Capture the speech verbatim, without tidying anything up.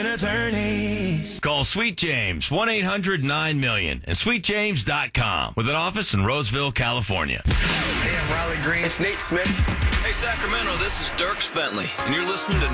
Attorneys. Call Sweet James, one eight hundred nine million and sweet james dot com with an office in Roseville, California. Hey, I'm Riley Green. It's Nate Smith. Hey, Sacramento, this is Dirk Bentley, and you're listening to